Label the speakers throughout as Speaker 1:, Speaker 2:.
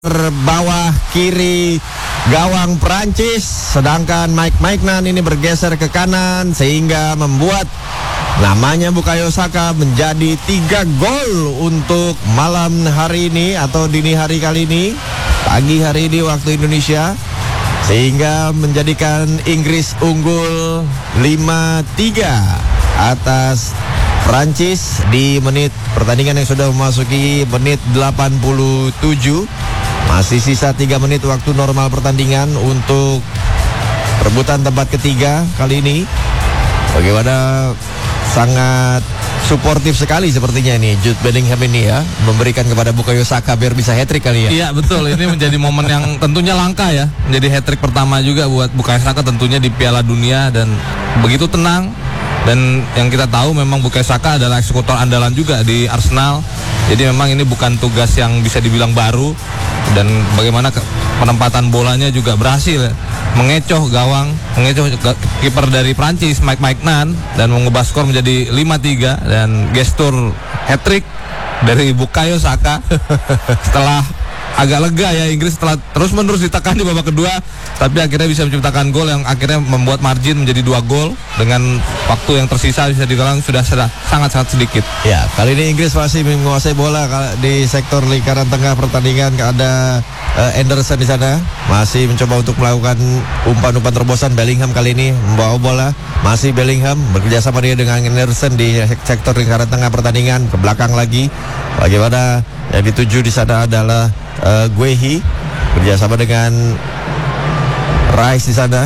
Speaker 1: bawah kiri gawang Prancis, sedangkan Mike Maignan ini bergeser ke kanan sehingga membuat namanya Bukayo Saka menjadi 3 gol untuk malam hari ini atau dini hari kali ini, pagi hari ini waktu Indonesia, sehingga menjadikan Inggris unggul 5-3 atas Prancis di menit pertandingan yang sudah memasuki menit 87. Masih sisa 3 menit waktu normal pertandingan untuk perebutan tempat ketiga kali ini. Bagaimana sangat suportif sekali sepertinya ini Jude Bellingham ini ya, memberikan kepada Bukayo Saka biar bisa hat-trick kali ya.
Speaker 2: Iya betul, ini menjadi momen yang tentunya langka ya, menjadi hat-trick pertama juga buat Bukayo Saka tentunya di Piala Dunia, dan begitu tenang. Dan yang kita tahu memang Bukayo Saka adalah eksekutor andalan juga di Arsenal. Jadi memang ini bukan tugas yang bisa dibilang baru. Dan bagaimana penempatan bolanya juga berhasil mengecoh kiper dari Prancis Mike Maignan dan mengubah skor menjadi 5-3, dan gestur hat-trick dari Bukayo Saka setelah agak lega ya Inggris setelah terus-menerus ditekan di babak kedua, tapi akhirnya bisa menciptakan gol yang akhirnya membuat margin menjadi 2 gol dengan waktu yang tersisa bisa dibilang sudah sangat-sangat sedikit.
Speaker 1: Ya, kali ini Inggris masih menguasai bola di sektor lingkaran tengah pertandingan. Ada Anderson di sana masih mencoba untuk melakukan umpan-umpan terobosan. Bellingham kali ini membawa bola, masih Bellingham bekerjasama dia dengan Anderson di sektor lingkaran tengah pertandingan. Ke belakang lagi, bagaimana yang dituju di sana adalah Guehi bekerjasama dengan Rice di sana.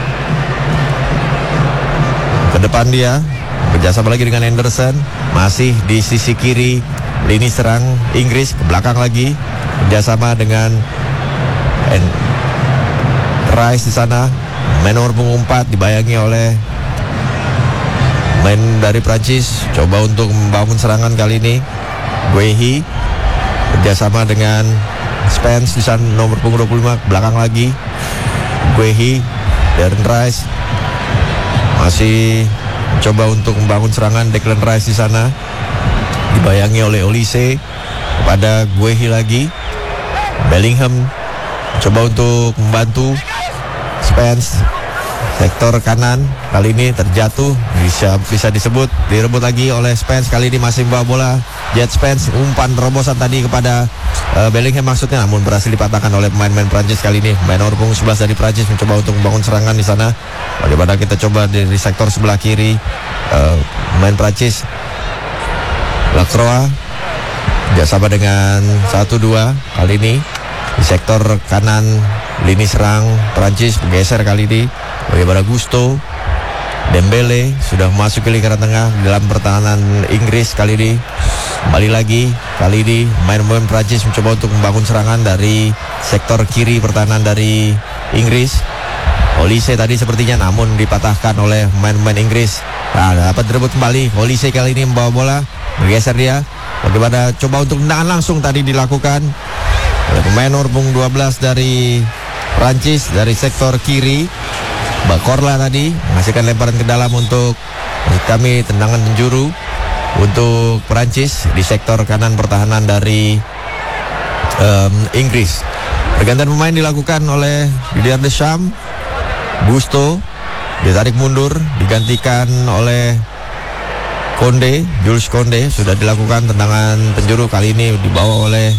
Speaker 1: Ke depan dia bekerjasama lagi dengan Anderson, masih di sisi kiri lini serang Inggris. Ke belakang lagi bekerjasama dengan Rice di sana. Main nomor punggung 4 dibayangi oleh main dari Prancis, coba untuk membangun serangan kali ini. Guehi bekerjasama dengan Spence di sana nomor punggung 25. Belakang lagi Guehi, Darren Rice masih coba untuk membangun serangan. Declan Rice di sana dibayangi oleh Olise, kepada Guehi lagi. Bellingham coba untuk membantu Spence, sektor kanan kali ini terjatuh, bisa disebut direbut lagi oleh Spence. Kali ini masih membawa bola Jet Spence, umpan terobosan tadi kepada Bellingham maksudnya, namun berhasil dipatahkan oleh pemain-pemain Prancis kali ini. Main nomor punggung 11 dari Prancis mencoba untuk membangun serangan di sana. Bagaimana kita coba dari sektor sebelah kiri, main Prancis Lacroix bersama dengan 1-2 kali ini di sektor kanan lini serang Prancis bergeser kali ini. Bagaimana Gusto Dembele sudah masuk ke lingkaran tengah dalam pertahanan Inggris kali ini. Kembali lagi, kali ini main-main Prancis mencoba untuk membangun serangan dari sektor kiri pertahanan dari Inggris. Olise tadi sepertinya, namun dipatahkan oleh main-main Inggris. Nah, dapat direbut kembali. Olise kali ini membawa bola, bergeser dia. Bagaimana coba untuk tendangan langsung tadi dilakukan oleh pemain nomor punggung 12 dari Prancis dari sektor kiri. Bakorla tadi menghasilkan lemparan ke dalam untuk kami, tendangan penjuru untuk Prancis di sektor kanan pertahanan dari Inggris. Pergantian pemain dilakukan oleh Didier Deschamps. Gusto ditarik mundur, digantikan oleh Jules Koundé. Sudah dilakukan tendangan penjuru, kali ini dibawa oleh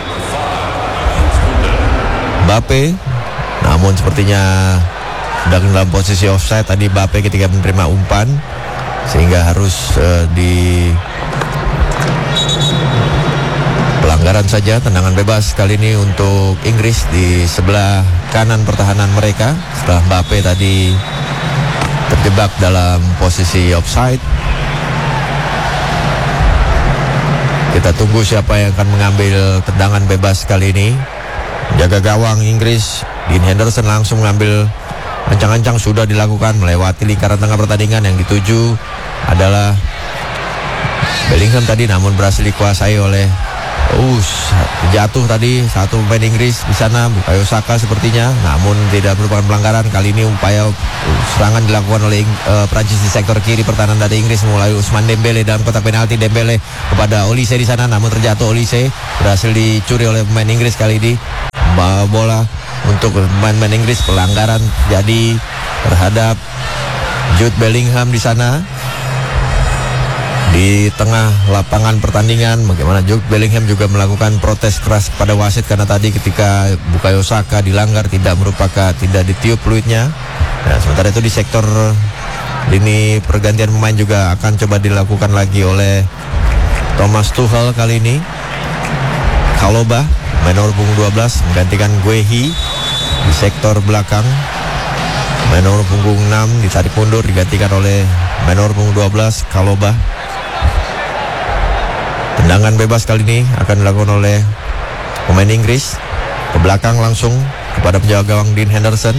Speaker 1: Mbappe, namun sepertinya sedang dalam posisi offside tadi Mbappe ketika menerima umpan, sehingga harus di pelanggaran saja. Tendangan bebas kali ini untuk Inggris di sebelah kanan pertahanan mereka setelah Mbappe tadi terjebak dalam posisi offside. Kita tunggu siapa yang akan mengambil tendangan bebas kali ini. Jaga gawang Inggris Dean Henderson langsung mengambil, ancang-ancang sudah dilakukan melewati lingkaran tengah pertandingan. Yang dituju adalah Bellingham tadi, namun berhasil dikuasai oleh Jatuh tadi satu pemain Inggris di sana, Bukayo Saka sepertinya, namun tidak merupakan pelanggaran. Kali ini upaya serangan dilakukan oleh Prancis di sektor kiri pertahanan dari Inggris, mulai Ousmane Dembele dalam kotak penalti. Dembele kepada Olise di sana, namun terjatuh. Olise berhasil dicuri oleh pemain Inggris kali ini. Bola untuk pemain Inggris, pelanggaran jadi terhadap Jude Bellingham di sana. Di tengah lapangan pertandingan, bagaimana Jude Bellingham juga melakukan protes keras kepada wasit karena tadi ketika Bukayo Saka dilanggar tidak ditiup peluitnya. Nah, sementara itu di sektor lini pergantian pemain juga akan coba dilakukan lagi oleh Thomas Tuchel kali ini. Chalobah, main nomor punggung 12, menggantikan Guehi di sektor belakang. Main nomor punggung 6 ditarik mundur, digantikan oleh main nomor punggung 12, Chalobah. Tendangan bebas kali ini akan dilakukan oleh pemain Inggris ke belakang langsung kepada penjaga gawang Dean Henderson.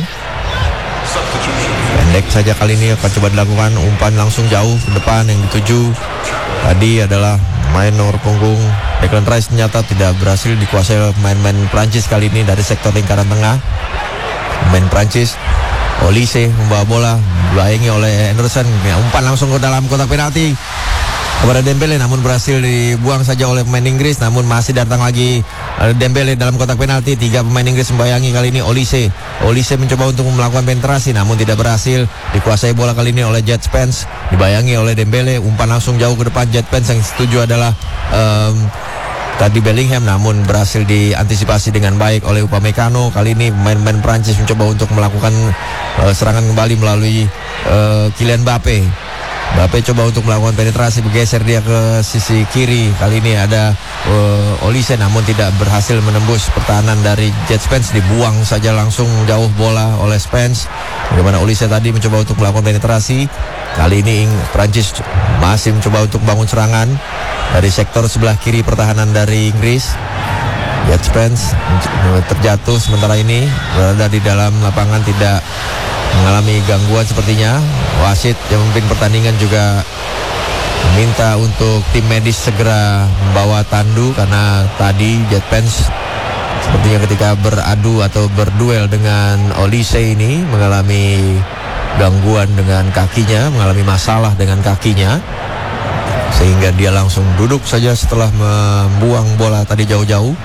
Speaker 1: Pendek saja kali ini akan coba dilakukan, umpan langsung jauh ke depan. Yang dituju tadi adalah main nomor punggung Declan Rice, ternyata tidak berhasil dikuasai oleh pemain Prancis kali ini dari sektor lingkaran tengah. Pemain Prancis Olise membawa bola, dibayangi oleh Henderson, umpan langsung ke dalam kotak penalti kepada Dembele, namun berhasil dibuang saja oleh pemain Inggris. Namun masih datang lagi Dembele dalam kotak penalti. 3 pemain Inggris membayangi kali ini Olise. Olise mencoba untuk melakukan penetrasi, namun tidak berhasil. Dikuasai bola kali ini oleh Jet Spence, dibayangi oleh Dembele, umpan langsung jauh ke depan. Jet Spence yang setuju adalah tadi Bellingham, namun berhasil diantisipasi dengan baik oleh Upamecano. Kali ini pemain Prancis mencoba untuk melakukan serangan kembali melalui Kylian Mbappe. Mbappe coba untuk melakukan penetrasi, bergeser dia ke sisi kiri. Kali ini ada Olise, namun tidak berhasil menembus pertahanan dari Jet Spence. Dibuang saja langsung jauh bola oleh Spence. Bagaimana Olise tadi mencoba untuk melakukan penetrasi. Kali ini Prancis masih mencoba untuk bangun serangan dari sektor sebelah kiri pertahanan dari Inggris. Jet Spence terjatuh sementara ini, berada di dalam lapangan, tidak mengalami gangguan sepertinya. Wasit yang memimpin pertandingan juga meminta untuk tim medis segera membawa tandu karena tadi Jet Spence sepertinya ketika beradu atau berduel dengan Olise ini mengalami gangguan dengan kakinya, mengalami masalah dengan kakinya, sehingga dia langsung duduk saja setelah membuang bola tadi jauh-jauh.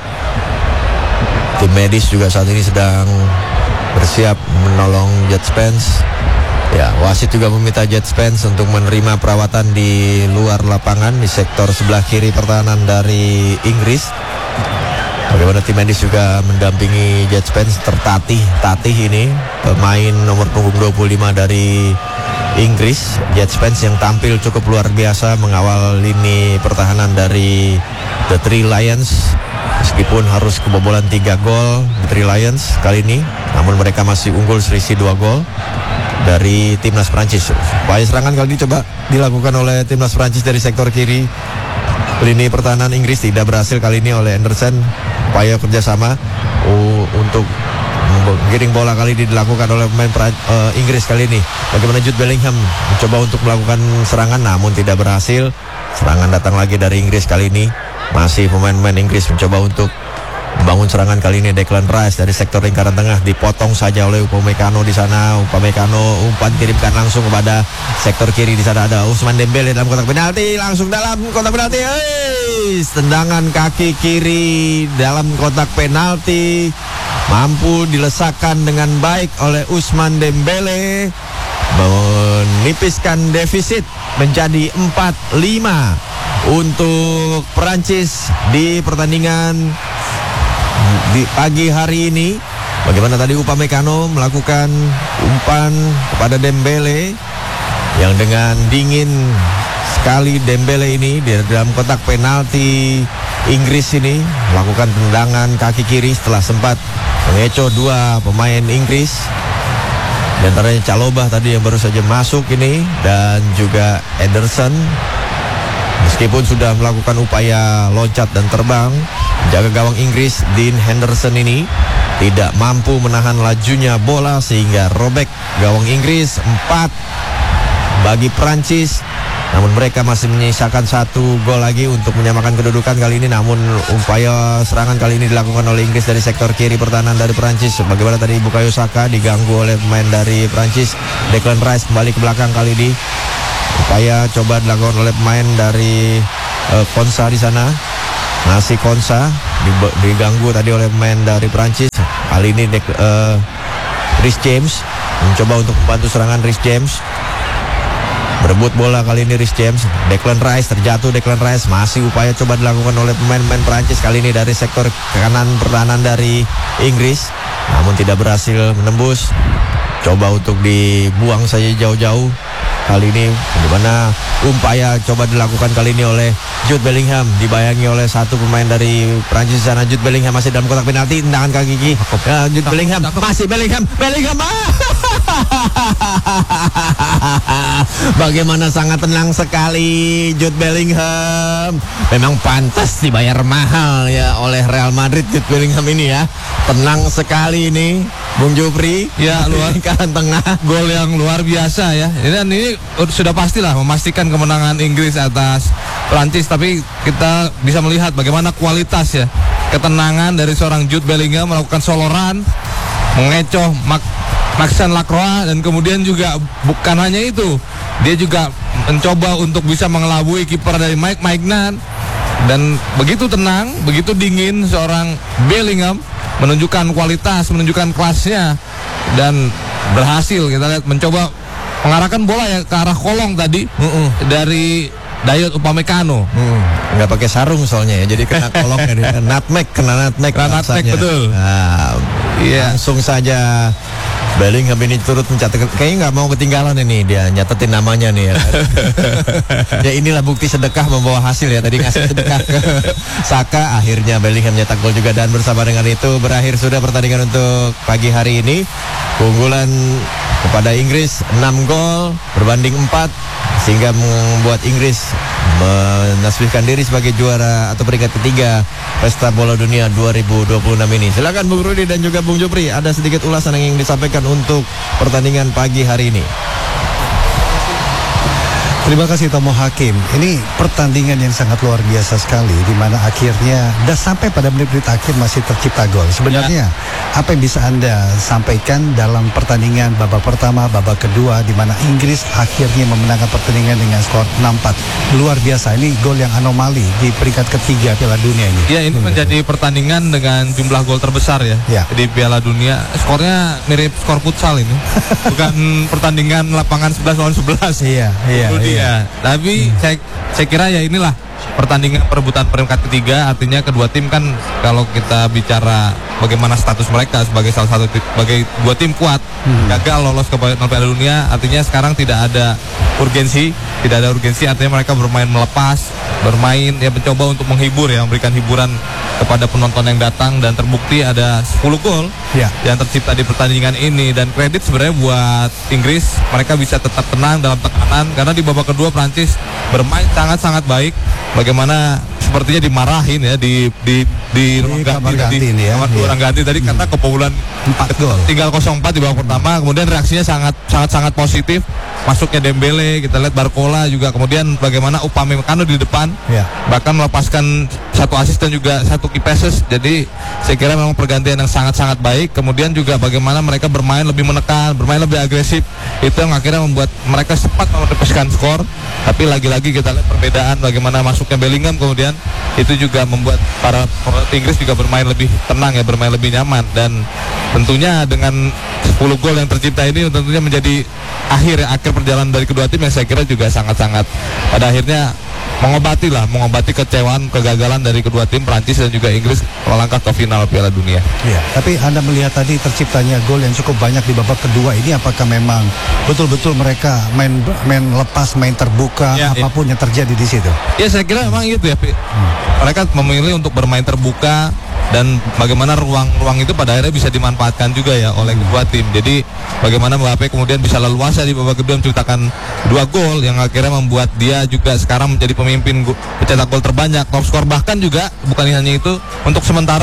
Speaker 1: Tim medis juga saat ini sedang bersiap menolong Jet Spence. Ya, wasit juga meminta Jet Spence untuk menerima perawatan di luar lapangan di sektor sebelah kiri pertahanan dari Inggris. Bagaimana tim medis juga mendampingi Jet Spence, tertatih ini pemain nomor punggung 25 dari Inggris. Jet Spence yang tampil cukup luar biasa mengawal lini pertahanan dari The Three Lions. Meskipun harus kebobolan 3 gol The Three Lions kali ini, namun mereka masih unggul selisih 2 gol dari timnas Prancis. Upaya serangan kali ini coba dilakukan oleh timnas Prancis dari sektor kiri. Lini pertahanan Inggris tidak berhasil kali ini oleh Henderson. Upaya kerjasama untuk giring bola kali ini dilakukan oleh pemain Inggris kali ini. Bagaimana Jude Bellingham mencoba untuk melakukan serangan, namun tidak berhasil. Serangan datang lagi dari Inggris kali ini. Masih pemain-pemain Inggris mencoba untuk membangun serangan. Kali ini Declan Rice dari sektor lingkaran tengah dipotong saja oleh Upamecano di sana. Upamecano umpan kirimkan langsung kepada sektor kiri. Di sana ada Ousmane Dembele dalam kotak penalti, langsung dalam kotak penalti. Tendangan kaki kiri dalam kotak penalti mampu dilesakkan dengan baik oleh Ousmane Dembele, menipiskan defisit menjadi 4-5 untuk Prancis di pertandingan di pagi hari ini. Bagaimana tadi Upamecano melakukan umpan kepada Dembele yang dengan dingin sekali Dembele ini di dalam kotak penalti Inggris ini melakukan tendangan kaki kiri setelah sempat mengecoh 2 pemain Inggris, di antaranya Chalobah tadi yang baru saja masuk ini, dan juga Henderson. Meskipun sudah melakukan upaya loncat dan terbang, jaga gawang Inggris Dean Henderson ini tidak mampu menahan lajunya bola sehingga robek gawang Inggris. 4 bagi Prancis, namun mereka masih menyisakan 1 gol lagi untuk menyamakan kedudukan kali ini. Namun upaya serangan kali ini dilakukan oleh Inggris dari sektor kiri pertahanan dari Perancis. Bagaimana tadi Bukayo Saka diganggu oleh pemain dari Perancis. Declan Rice kembali ke belakang kali ini. Upaya coba dilakukan oleh pemain dari Konsa di sana. Masih Konsa diganggu tadi oleh pemain dari Perancis. Kali ini Reece James mencoba untuk membantu serangan. Reece James berebut bola kali ini. Reece James, Declan Rice terjatuh. Declan Rice masih upaya coba dilakukan oleh pemain-pemain Perancis kali ini dari sektor kanan pertahanan dari Inggris, namun tidak berhasil menembus. Coba untuk dibuang saja jauh-jauh kali ini. Bagaimana upaya coba dilakukan kali ini oleh Jude Bellingham, dibayangi oleh 1 pemain dari Prancis di sana. Jude Bellingham masih dalam kotak penalti, tendangan kaki kiri. Jude Bellingham, masih Bellingham. Bagaimana sangat tenang sekali Jude Bellingham. Memang pantas dibayar mahal ya oleh Real Madrid Jude Bellingham ini ya. Tenang sekali ini Bung Jupri.
Speaker 2: Ya, luar
Speaker 1: kanan tengah.
Speaker 2: Gol yang luar biasa ya. Dan ini sudah pastilah memastikan kemenangan Inggris atas Prancis. Tapi kita bisa melihat bagaimana kualitas ya, ketenangan dari seorang Jude Bellingham melakukan soloran, mengecoh Maxence Lacroix, dan kemudian juga bukan hanya itu, dia juga mencoba untuk bisa mengelabui kiper dari Mike Maignan. Dan begitu tenang, begitu dingin seorang Bellingham menunjukkan kualitas, menunjukkan kelasnya, dan berhasil kita lihat mencoba mengarahkan bola ya ke arah kolong tadi dari Dayot Upamecano.
Speaker 1: Nggak pakai sarung soalnya ya, jadi kena kolongnya. Kena nutmeg
Speaker 2: betul.
Speaker 1: Nah, langsung saja Bellingham ini turut mencatatkan, kayaknya nggak mau ketinggalan ini, dia nyatetin namanya nih ya. Ya inilah bukti sedekah membawa hasil ya, tadi ngasih sedekah ke Saka, akhirnya Bellingham nyetak gol juga. Dan bersama dengan itu berakhir sudah pertandingan untuk pagi hari ini. Keunggulan kepada Inggris 6 gol berbanding 4, sehingga membuat Inggris menasbihkan diri sebagai juara atau peringkat ketiga Pesta Bola Dunia 2026 ini. Silakan Bung Rudi dan juga Bung Jupri, ada sedikit ulasan yang ingin disampaikan untuk pertandingan pagi hari ini.
Speaker 3: Terima kasih Tomo Hakim. Ini pertandingan yang sangat luar biasa sekali, di mana akhirnya dan sampai pada menit-menit akhir masih tercipta gol. Sebenarnya apa yang bisa Anda sampaikan dalam pertandingan babak pertama, babak kedua, di mana Inggris akhirnya memenangkan pertandingan dengan skor 6-4. Luar biasa, ini gol yang anomali di peringkat ketiga Piala Dunia ini.
Speaker 2: Ya, ini menjadi pertandingan dengan jumlah gol terbesar ya di Piala Dunia. Skornya mirip skor futsal ini. Bukan pertandingan lapangan 11 lawan 11.
Speaker 3: Iya.
Speaker 2: Tapi saya kira ya inilah pertandingan perebutan peringkat ketiga. Artinya kedua tim kan, kalau kita bicara bagaimana status mereka sebagai salah satu sebagai dua tim kuat, gagal lolos ke Piala Dunia, artinya sekarang tidak ada urgensi, artinya mereka bermain melepas, bermain ya, mencoba untuk menghibur ya, memberikan hiburan kepada penonton yang datang. Dan terbukti ada 10 gol yang tercipta di pertandingan ini. Dan kredit sebenarnya buat Inggris, mereka bisa tetap tenang dalam tekanan, karena di babak kedua Prancis bermain sangat-sangat baik. Bagaimana sepertinya dimarahin ya di ruang ganti tadi karena kebobolan
Speaker 3: 4 gol.
Speaker 2: Tinggal 0-4 di babak pertama, kemudian reaksinya sangat positif. Masuknya Dembele, kita lihat Barcola juga, kemudian bagaimana Upamecano di depan, bahkan melepaskan 1 assist dan juga 1 key passes. Jadi saya kira memang pergantian yang sangat-sangat baik. Kemudian juga bagaimana mereka bermain lebih menekan, bermain lebih agresif, itu yang akhirnya membuat mereka sempat menepaskan skor. Tapi lagi-lagi kita lihat perbedaan bagaimana masuknya Bellingham, kemudian itu juga membuat para Inggris juga bermain lebih tenang ya, bermain lebih nyaman. Dan tentunya dengan 10 gol yang tercipta ini tentunya menjadi akhir perjalanan dari kedua tim, yang saya kira juga sangat-sangat pada akhirnya mengobati kecewaan, kegagalan dari kedua tim Prancis dan juga Inggris melangkah ke final Piala Dunia.
Speaker 3: Iya, tapi Anda melihat tadi terciptanya gol yang cukup banyak di babak kedua ini, apakah memang betul-betul mereka main lepas, main terbuka, apapun yang terjadi di situ?
Speaker 2: Ya, saya kira memang itu ya. Mereka memilih untuk bermain terbuka, dan bagaimana ruang-ruang itu pada akhirnya bisa dimanfaatkan juga ya oleh kedua tim. Jadi bagaimana Mbappe kemudian bisa leluasa di babak kedua menciptakan 2 gol yang akhirnya membuat dia juga sekarang menjadi pemimpin pencetak gol terbanyak, top skor, bahkan juga bukan hanya itu untuk sementara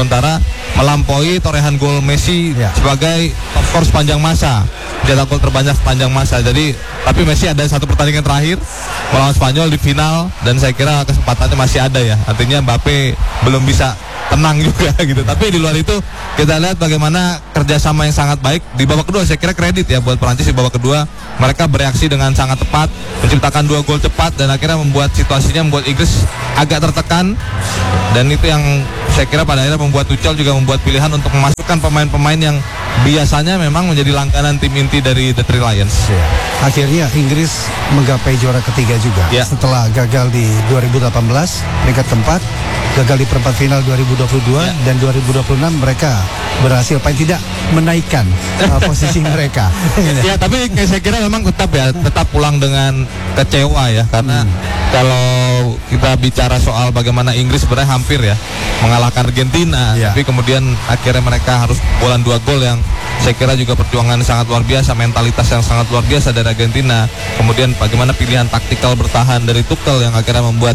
Speaker 2: melampaui torehan gol Messi sebagai top skor sepanjang masa, pencetak gol terbanyak sepanjang masa. Jadi tapi Messi ada satu pertandingan terakhir melawan Spanyol di final dan saya kira kesempatannya masih ada ya. Artinya Mbappe belum bisa tenang juga gitu. Tapi di luar itu kita lihat bagaimana kerjasama yang sangat baik di babak kedua. Saya kira kredit ya buat Prancis di babak kedua, mereka bereaksi dengan sangat tepat, menciptakan 2 gol cepat dan akhirnya membuat situasinya membuat Inggris agak tertekan, dan itu yang saya kira pada akhirnya membuat Tuchel juga membuat pilihan untuk memasukkan pemain-pemain yang biasanya memang menjadi langganan tim inti dari The Three Lions.
Speaker 3: Akhirnya Inggris menggapai juara ketiga juga setelah gagal di 2018 peringkat keempat, gagal di perempat final 2022 dan 2026 mereka berhasil paling tidak menaikkan posisi mereka.
Speaker 2: Ya, tapi saya kira memang tetap pulang dengan kecewa ya, karena kalau kita bicara soal bagaimana Inggris sebenarnya hampir ya mengalahkan Argentina, tapi kemudian akhirnya mereka harus bolan 2 gol yang saya kira juga perjuangan sangat luar biasa, mentalitas yang sangat luar biasa dari Argentina. Kemudian bagaimana pilihan taktikal bertahan dari Tuchel yang akhirnya membuat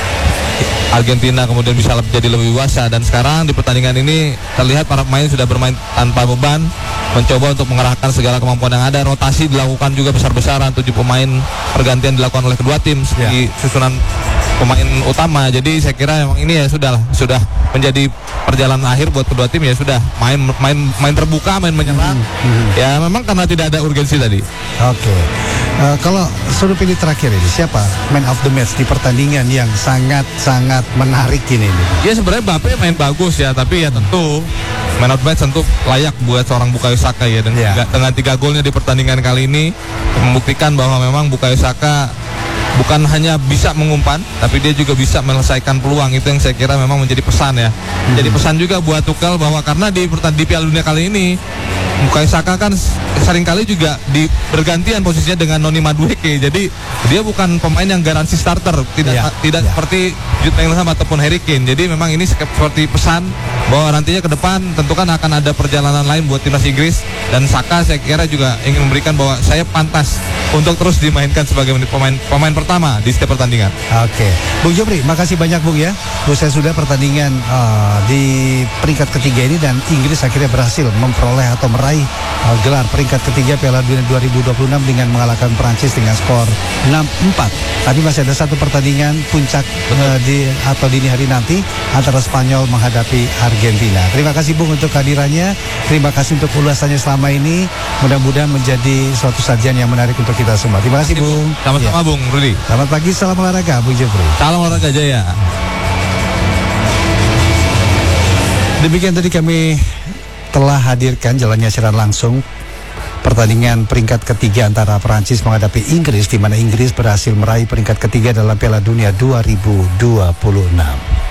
Speaker 2: Argentina kemudian bisa jadi lebih dewasa, dan sekarang di pertandingan ini terlihat para pemain sudah bermain tanpa beban, mencoba untuk mengerahkan segala kemampuan yang ada. Rotasi dilakukan juga besar-besaran, 7 pemain pergantian dilakukan oleh kedua tim di susunan pemain utama. Jadi saya kira memang ini ya sudah menjadi perjalanan akhir buat kedua tim, ya sudah main terbuka, main menyerang. Ya memang karena tidak ada urgensi tadi.
Speaker 3: Oke. Kalau suruh pilih terakhir ini, siapa man of the match di pertandingan yang sangat menarik ini?
Speaker 2: Ya sebenarnya Mbappe main bagus ya, tapi ya tentu man of the match tentu layak buat seorang Bukayo Saka ya, dan dengan 3 golnya di pertandingan kali ini membuktikan bahwa memang Bukayo Saka bukan hanya bisa mengumpan, tapi dia juga bisa menyelesaikan peluang. Itu yang saya kira memang menjadi pesan ya. Jadi pesan juga buat Tuchel bahwa karena di Piala Dunia kali ini Bukayo Saka kan seringkali juga bergantian posisinya dengan Noni Madueke. Jadi dia bukan pemain yang garansi starter, tidak seperti Jude Bellingham ataupun Harry Kane. Jadi memang ini seperti pesan bahwa nantinya ke depan tentu kan akan ada perjalanan lain buat timnas Inggris, dan Saka saya kira juga ingin memberikan bahwa saya pantas untuk terus dimainkan sebagai pemain pertama di setiap pertandingan.
Speaker 3: Oke, Bung Jopri, makasih banyak Bung ya. Usai sudah pertandingan di peringkat ketiga ini, dan Inggris akhirnya berhasil memperoleh atau meraih gelar peringkat ketiga Piala Dunia 2026 dengan mengalahkan Prancis dengan skor 6-4. Tapi masih ada satu pertandingan puncak dini hari nanti antara Spanyol menghadapi Argentina. Terima kasih Bung untuk kehadirannya. Terima kasih untuk ulasannya selama ini. Mudah-mudahan menjadi suatu sajian yang menarik untuk kita semua. Terima kasih Bung.
Speaker 2: Sama-sama Bung Rudi.
Speaker 3: Selamat pagi, salam olahraga Bung Jopri.
Speaker 2: Salam olahraga Jaya.
Speaker 3: Demikian tadi kami telah hadirkan jalannya siaran langsung pertandingan peringkat ketiga antara Prancis menghadapi Inggris, di mana Inggris berhasil meraih peringkat ketiga dalam Piala Dunia 2026.